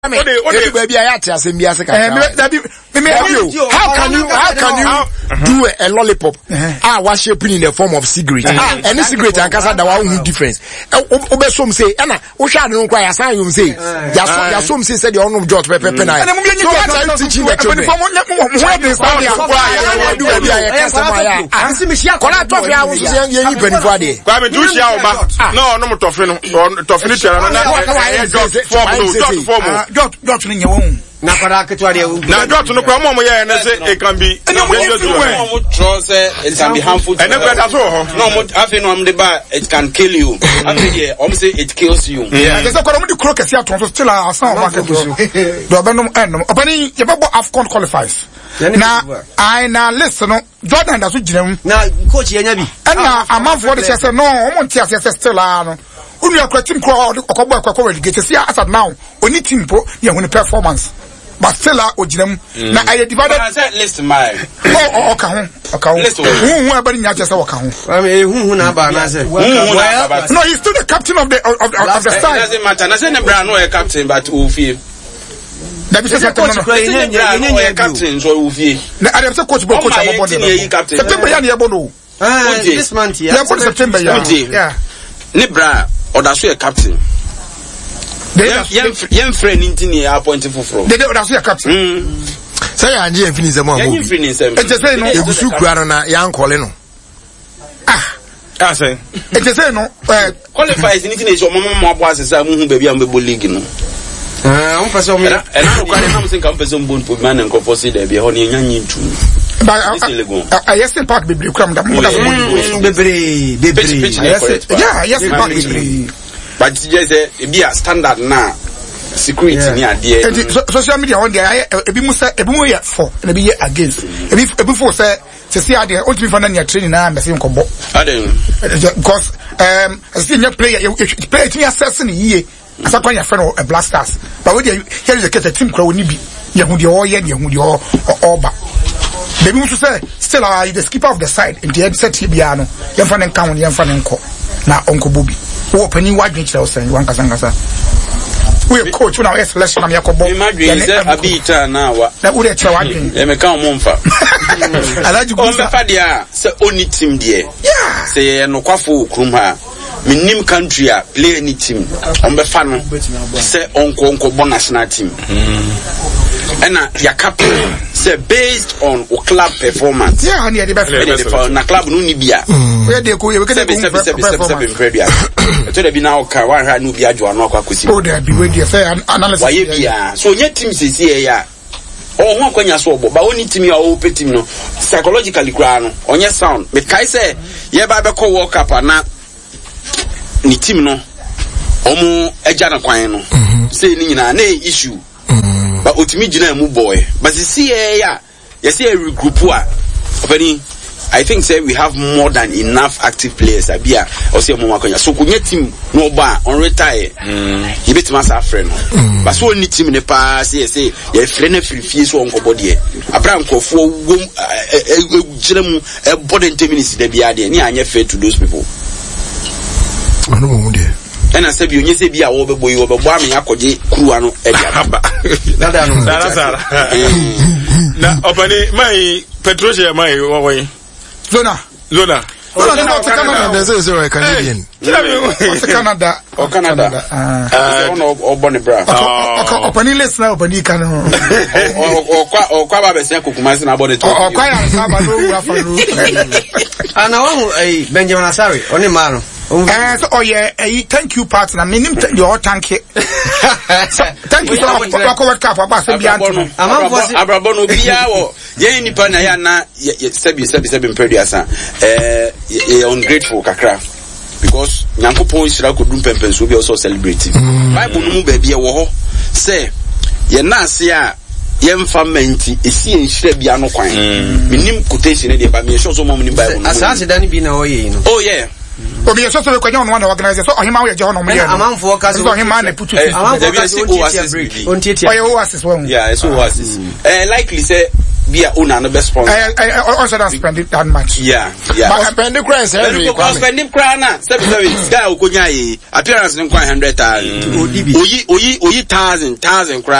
baby I had to say me as a how can you do a lollipop was shaping in the form of cigarette and the cigarette and casa the one difference some say Anna Osha don't cry as I say ya some say said the honor of George Pepper so what are you teaching the children na para ketwa de na dot no kwa mom ye na say it can be it can be harmful and that's all no afi no am de ba it can kill you afi here say it kills you yeah there's a kwa de kro kesi aton so still asan market so do be no enom opani ye bebo AFCON qualifies na listen no Jordan da so ginam na coach ye nya bi na amanfo de say no omo ntia say still no unu akwa team ko okobo akwa relegate see as now oni team po ye hu performance but still oginam na I divided list my okay who abani nya just waka ho who na ba na say no he's still the captain of the side. It doesn't matter na say na bra no a captain but who feel that is a captain so who feel na I say coach coach abobo September ya na yebo no this month here September yeah ne bra odaso a captain yen friend intini appointed for they odaso a captain say anje en finish mo yen finish them e say no egusu kura no na yan kole no say e say no qualifies intini so mama abo asesa mu hu ba bia mbebo league no on person me na kwa na msen kan person bon po man nko for see there be ho ne nyanyi ntu yes in park bebre kram da mo da bebre yes in park bebre but just be a standard na security ni ade social media on there ebi mu ye for na bi ye against ebi for say see ade on to be for na training na am say nkobo because as the player to assess ni ye as a your friend a blasters but we here is the case the team crowd ni bi ye hu de o ye ye hu de o ba baby musu say still the skipper of the side in the set bia no ye fa nen kan ye fa nen ko na onko bobi wo pani wadwen kire o say wan kasangasa we coach na we selection am yakobo ye say abita na wa na we kire wadwen ye me kan mo mfa alaji go mfa dia say oni team there yeah say ye no kwafo okrum ha minim country a play any team on be fa no say onko bon national team and your captain say based on club performance yeah and the best na club no ni bia we dey ko we dey to dey be na o ka wan ha no bia jo anu akwa kosi o dey be we dey say analysis why bia so nye team sisi ya o ho akwanya so obo ba oni team ya o pe team no psychologically kra no onye sound me kai say ye ba be ko world cup na ni team no omo eja na kwan no say ni nyina na issue but otimi gina mu boy but see ya you see a regroup openi I think say we have more than enough active players abia or say mo makonya so kunye team no ba on retire you bet masa friend but so ni team ne pa say ye friend na free so onko body abran kofo wom gina mu e body 10 minutes da bia de ni anya fair to those people ano mo de and I said, you say, be a overboy over bombing. I could Kuano Ediaba. Now, open my Petrosia, my way. Zona. Canadian. Canada or Canada. Or Bonnie-Bra. Open listener, open you can. Or Quabas Kukumas about it. Or quiet. And I want a Benjamin Asari, only man. Oh yeah, thank you partner. Minim your thank you. Thank you so much. World Cup about Sambian. Abrabono Biao. Ye ni pa na ya na sebi mpediasa. Ungrateful kakra. Because Nyankopon Israel could do pempens will be also celebrating. Bible no mu baby wo ho. Say ye na ase a yemfa menti esi enhire bia no kwan. Minim quotation dey ba me show so mom ni Bible. Asase dan bi na oye no. Oh yeah. Obi so so kwanya on one organizer so ohima we je ho no me. Amanfo ka so ohima na putu. Amanfo ka so oasis one. Yeah, it's oasis. Likely say be a owner no best sponsor. Also don't spend it that much. Yeah. But spend the crowns every week. Spend the crown. 7 guy who could appearance in 100,000. Oyi 1,000 crown.